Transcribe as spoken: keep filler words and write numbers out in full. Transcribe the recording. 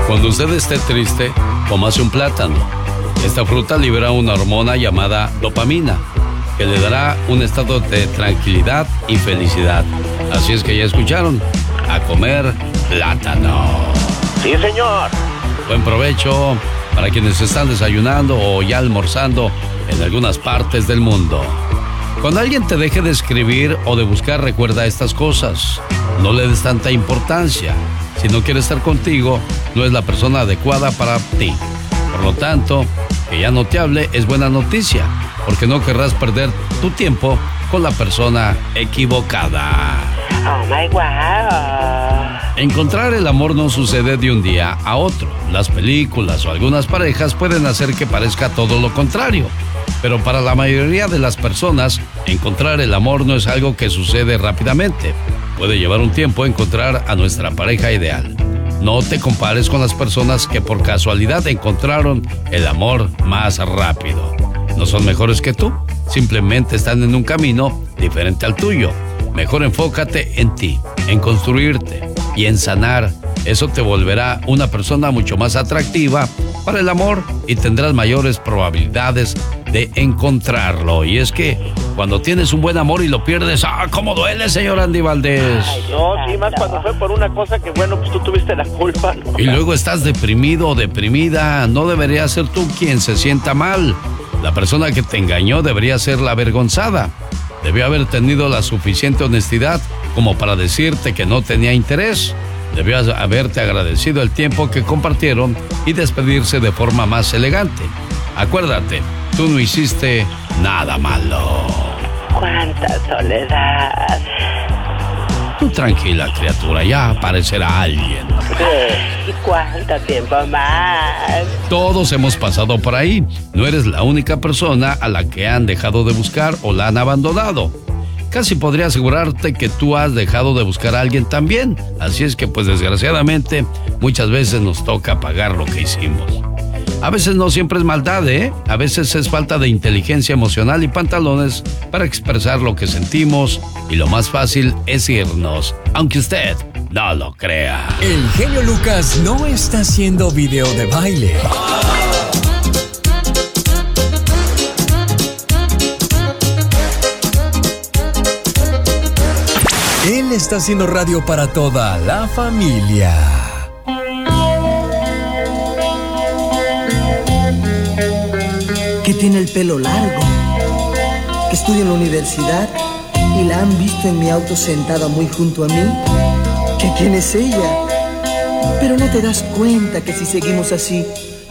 Cuando usted esté triste, cómase un plátano. Esta fruta libera una hormona llamada dopamina, que le dará un estado de tranquilidad y felicidad. Así es que ya escucharon, a comer plátano. Sí, señor. Buen provecho para quienes están desayunando o ya almorzando en algunas partes del mundo. Cuando alguien te deje de escribir o de buscar, recuerda estas cosas. No le des tanta importancia. Si no quiere estar contigo, no es la persona adecuada para ti. Por lo tanto, que ya no te hable es buena noticia, porque no querrás perder tu tiempo con la persona equivocada. Oh my wow. Encontrar el amor no sucede de un día a otro. Las películas o algunas parejas pueden hacer que parezca todo lo contrario. Pero para la mayoría de las personas, encontrar el amor no es algo que sucede rápidamente. Puede llevar un tiempo encontrar a nuestra pareja ideal. No te compares con las personas que por casualidad encontraron el amor más rápido. No son mejores que tú, simplemente están en un camino diferente al tuyo. Mejor enfócate en ti, en construirte y en sanar. Eso te volverá una persona mucho más atractiva para el amor y tendrás mayores probabilidades de encontrarlo. Y es que cuando tienes un buen amor y lo pierdes, ¡ah, cómo duele, señor Andy Valdés! Ay, no, sí, más cuando fue por una cosa que, bueno, pues tú tuviste la culpa, ¿no? Y luego estás deprimido o deprimida. No debería ser tú quien se sienta mal. La persona que te engañó debería ser la avergonzada. Debió haber tenido la suficiente honestidad como para decirte que no tenía interés. Debió haberte agradecido el tiempo que compartieron y despedirse de forma más elegante. Acuérdate, tú no hiciste nada malo. ¡Cuánta soledad! Tú tranquila, criatura, ya aparecerá alguien. ¿Y cuánto tiempo más? Todos hemos pasado por ahí. No eres la única persona a la que han dejado de buscar o la han abandonado. Casi podría asegurarte que tú has dejado de buscar a alguien también. Así es que, pues desgraciadamente, muchas veces nos toca pagar lo que hicimos. A veces no siempre es maldad, ¿eh? A veces es falta de inteligencia emocional y pantalones para expresar lo que sentimos. Y lo más fácil es irnos, aunque usted no lo crea. El genio Lucas no está haciendo video de baile. Él está haciendo radio para toda la familia. Que tiene el pelo largo, que estudia en la universidad y la han visto en mi auto sentada muy junto a mí. ¿Que quién es ella? Pero no te das cuenta que si seguimos así,